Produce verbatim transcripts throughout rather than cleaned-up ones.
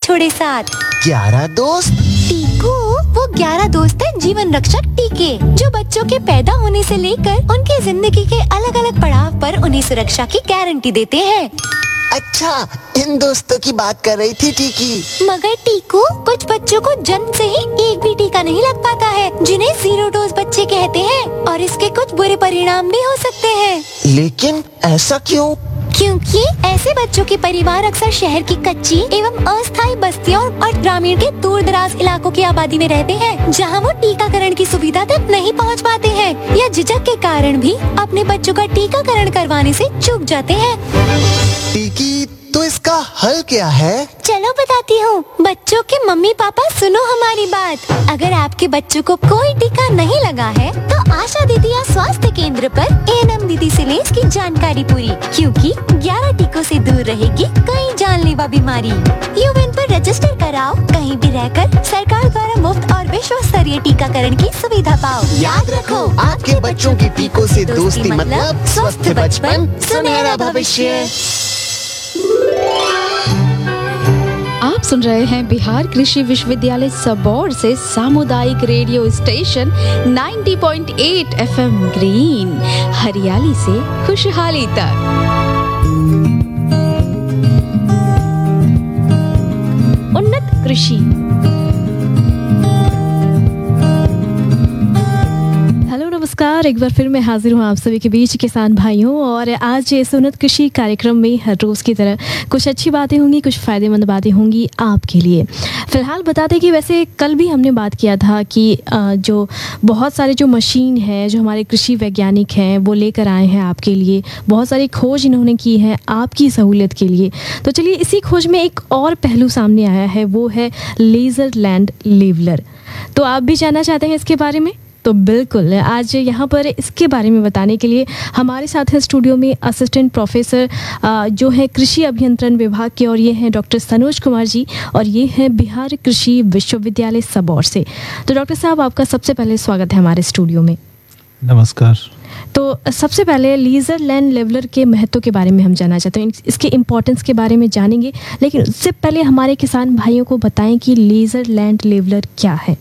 छोड़े साथ। ग्यारह दोस्त? टीकू वो ग्यारह दोस्त है जीवन रक्षक टीके, जो बच्चों के पैदा होने से लेकर उनकी जिंदगी के अलग अलग पड़ाव पर उन्हें सुरक्षा की गारंटी देते हैं। अच्छा, इन दोस्तों की बात कर रही थी टीकी। मगर टीकू, कुछ बच्चों को जन्म से ही एक भी टीका नहीं लग पाता है, जिन्हें जीरो डोज बच्चे कहते हैं, और इसके कुछ बुरे परिणाम भी हो सकते हैं। लेकिन ऐसा क्यों? क्योंकि ऐसे बच्चों के परिवार अक्सर शहर की कच्ची एवं अस्थायी बस्तियों और ग्रामीण के दूर दराज इलाकों की आबादी में रहते हैं, जहां वो टीकाकरण की सुविधा तक नहीं पहुंच पाते हैं, या झिझक के कारण भी अपने बच्चों का टीकाकरण करवाने से चूक जाते हैं। टीकी, तो इसका हल क्या है? चलो बताती हूँ। बच्चों के मम्मी पापा सुनो हमारी बात। अगर आपके बच्चों को कोई टीका नहीं लगा है, तो आशा दीदी या स्वास्थ्य केंद्र पर एएनएम दीदी से लें इसकी जानकारी पूरी, क्योंकि ग्यारह टीकों से दूर रहेगी कई जानलेवा बीमारी। यूएन पर रजिस्टर कराओ, कहीं भी रहकर सरकार द्वारा मुफ्त और विश्व स्तरीय टीकाकरण की सुविधा पाओ। याद रखो, आपके बच्चों की टीकों से दोस्ती मतलब स्वस्थ बचपन, सुनहरा भविष्य। आप सुन रहे हैं बिहार कृषि विश्वविद्यालय सबौर से सामुदायिक रेडियो स्टेशन नब्बे पॉइंट आठ एफएम ग्रीन, हरियाली से खुशहाली तक। उन्नत कृषि। नमस्कार, एक बार फिर मैं हाजिर हूँ आप सभी के बीच किसान भाइयों, और आज इस उन्नत कृषि कार्यक्रम में हर रोज़ की तरह कुछ अच्छी बातें होंगी, कुछ फ़ायदेमंद बातें होंगी आपके लिए। फ़िलहाल बता दें कि वैसे कल भी हमने बात किया था कि जो बहुत सारे जो मशीन है, जो हमारे कृषि वैज्ञानिक हैं, वो लेकर आए हैं आपके लिए, बहुत सारी खोज इन्होंने की है आपकी सहूलियत के लिए। तो चलिए, इसी खोज में एक और पहलू सामने आया है, वो है लेज़र लैंड लेवलर। तो आप भी जानना चाहते हैं इसके बारे में? तो बिल्कुल, आज यहाँ पर इसके बारे में बताने के लिए हमारे साथ है स्टूडियो में असिस्टेंट प्रोफेसर जो है कृषि अभियंत्रण विभाग के, और ये हैं डॉक्टर सनोज कुमार जी, और ये हैं बिहार कृषि विश्वविद्यालय सबौर से। तो डॉक्टर साहब, आपका सबसे पहले स्वागत है हमारे स्टूडियो में। नमस्कार। तो सबसे पहले लेज़र लैंड लेवलर के महत्व के बारे में हम जानना चाहते हैं, इसके इम्पोर्टेंस के बारे में जानेंगे, लेकिन उससे पहले हमारे किसान भाइयों को बताएं कि लेज़र लैंड लेवलर क्या है।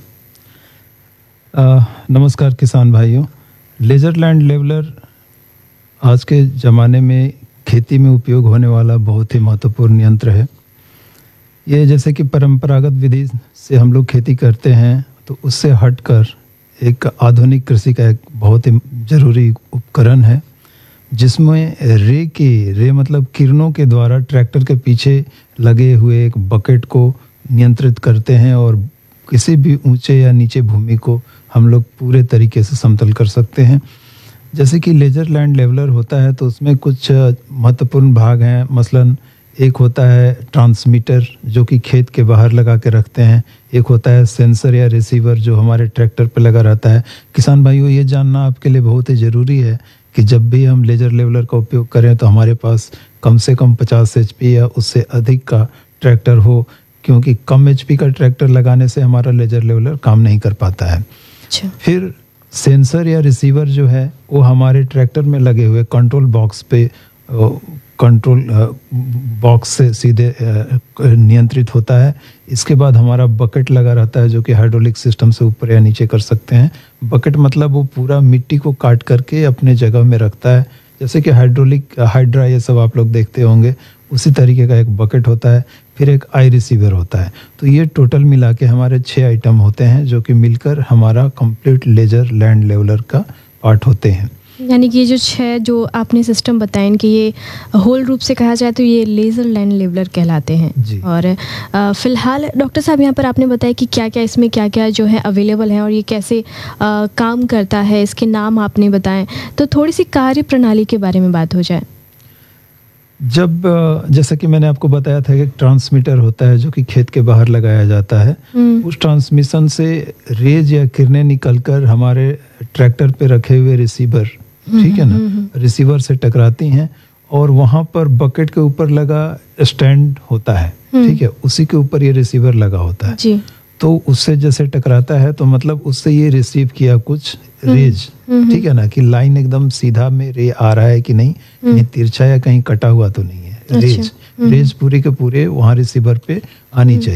आ, नमस्कार किसान भाइयों। लेज़र लैंड लेवलर आज के ज़माने में खेती में उपयोग होने वाला बहुत ही महत्वपूर्ण यंत्र है। ये जैसे कि परंपरागत विधि से हम लोग खेती करते हैं, तो उससे हटकर एक आधुनिक कृषि का एक बहुत ही ज़रूरी उपकरण है, जिसमें रे की रे मतलब किरणों के द्वारा ट्रैक्टर के पीछे लगे हुए एक बकेट को नियंत्रित करते हैं, और किसी भी ऊंचे या नीचे भूमि को हम लोग पूरे तरीके से समतल कर सकते हैं। जैसे कि लेज़र लैंड लेवलर होता है, तो उसमें कुछ महत्वपूर्ण भाग हैं। मसलन एक होता है ट्रांसमीटर, जो कि खेत के बाहर लगा के रखते हैं। एक होता है सेंसर या रिसीवर, जो हमारे ट्रैक्टर पे लगा रहता है। किसान भाइयों, ये जानना आपके लिए बहुत ही ज़रूरी है कि जब भी हम लेज़र लेवलर का उपयोग करें, तो हमारे पास कम से कम पचास एच पी या उससे अधिक का ट्रैक्टर हो, क्योंकि कम एच पी का ट्रैक्टर लगाने से हमारा लेज़र लेवलर काम नहीं कर पाता है। अच्छा। फिर सेंसर या रिसीवर जो है, वो हमारे ट्रैक्टर में लगे हुए कंट्रोल बॉक्स पे कंट्रोल बॉक्स से सीधे नियंत्रित होता है। इसके बाद हमारा बकेट लगा रहता है, जो कि हाइड्रोलिक सिस्टम से ऊपर या नीचे कर सकते हैं। बकेट मतलब वो पूरा मिट्टी को काट करके अपने जगह में रखता है, जैसे कि हाइड्रोलिक हाइड्रा ये सब आप लोग देखते होंगे, उसी तरीके का एक बकेट होता है। फिर एक आई रिसीवर होता है। तो ये टोटल मिला के हमारे छः आइटम होते हैं, जो कि मिलकर हमारा कंप्लीट लेज़र लैंड लेवलर का पार्ट होते हैं। यानी कि ये जो छः जो आपने सिस्टम बताए, इनके ये होल रूप से कहा जाए तो ये लेज़र लैंड लेवलर कहलाते हैं जी। और फ़िलहाल डॉक्टर साहब, यहाँ पर आपने बताया कि क्या क्या इसमें क्या क्या जो है अवेलेबल है, और ये कैसे आ, काम करता है, इसके नाम आपने बताएं। तो थोड़ी सी कार्य प्रणाली के बारे में बात हो जाए। जब जैसे कि मैंने आपको बताया था कि एक ट्रांसमीटर होता है, जो कि खेत के बाहर लगाया जाता है। उस ट्रांसमिशन से रेज या किरणें निकलकर हमारे ट्रैक्टर पे रखे हुए रिसीवर, ठीक है ना, रिसीवर से टकराती हैं, और वहां पर बकेट के ऊपर लगा स्टैंड होता है, ठीक है, उसी के ऊपर ये रिसीवर लगा होता है जी। तो उससे जैसे टकराता है, तो मतलब उससे ये रिसीव किया कुछ रेज, ठीक है ना, कि लाइन एकदम सीधा में रे आ रहा है कि नहीं, कहीं तिरछा या कहीं कटा हुआ तो नहीं है। रेज रेज पूरे के पूरे वहां रिसीवर पे आनी चाहिए।